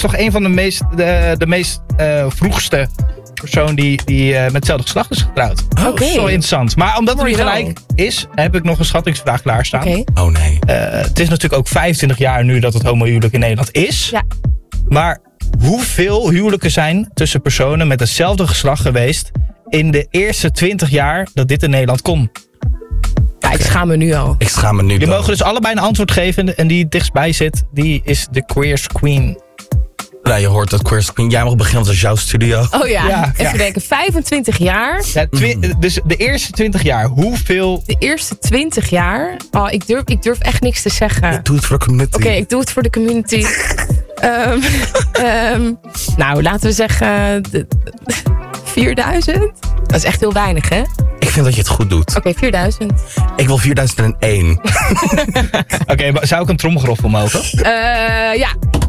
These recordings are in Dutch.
toch een van de meest vroegste persoon die met hetzelfde geslacht is getrouwd. Oké. Zo interessant. Maar omdat het nu gelijk is, heb ik nog een schattingsvraag klaarstaan. Oké. Oh nee. Het is natuurlijk ook 25 jaar nu dat het homohuwelijk in Nederland is. Ja. Maar hoeveel huwelijken zijn tussen personen met hetzelfde geslacht geweest in de eerste 20 jaar dat dit in Nederland kon? Ja, ik schaam me nu al. Ik schaam me nu. Jullie mogen dus allebei een antwoord geven en die het dichtstbij zit, die is de Queers Queen. Nou, je hoort dat Queers Queen. Jij mag beginnen, want dat is jouw studio. Oh ja, Ja, even ja. denken. 25 jaar. Ja, dus de eerste 20 jaar, hoeveel... De eerste 20 jaar. Oh, ik durf echt niks te zeggen. Doe het voor de community. Oké, ik doe het voor de community. Nou, laten we zeggen 4000. Dat is echt heel weinig, hè? Ik vind dat je het goed doet. Oké, 4000. Ik wil 4001. Oké, maar zou ik een tromgeroffel mogen? Ja.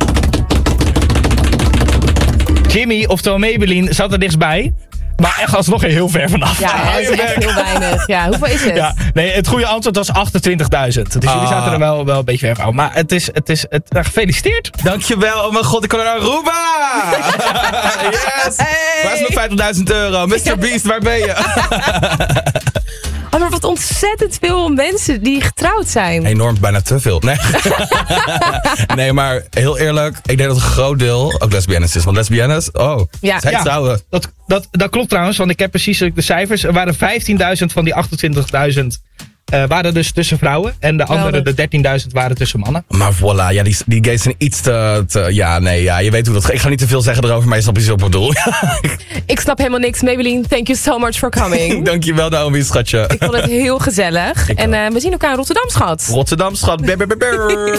Jimmy, oftewel Maybelline, zat er dichtstbij. Maar echt alsnog heel ver vanaf. Ja, dat is echt heel weinig. Ja, hoeveel is het? Ja, nee, het goede antwoord was 28.000. Dus jullie zaten er wel een beetje ver van. Maar het is gefeliciteerd. Dankjewel. Oh mijn god, ik kan naar Aruba. Yes. Hey. Waar is mijn €50.000? Mr. Beast, waar ben je? Oh, maar wat ontzettend veel mensen die getrouwd zijn. Enorm, bijna te veel. Nee. Nee, maar heel eerlijk. Ik denk dat een groot deel ook lesbiennes is. Want lesbiennes, Ja. zij trouwen. Dat klopt trouwens, want ik heb precies de cijfers. Er waren 15.000 van die 28.000 waren dus tussen vrouwen. En de andere, de 13.000, waren tussen mannen. Maar voilà, ja, die gays zijn iets te ja, je weet hoe dat gaat. Ik ga niet te veel zeggen erover, maar je snapt precies wat ik bedoel. Ik snap helemaal niks. Maybelline, thank you so much for coming. Dankjewel, Naomi, schatje. Ik vond het heel gezellig. En we zien elkaar in Rotterdam, schat. Rotterdam, schat.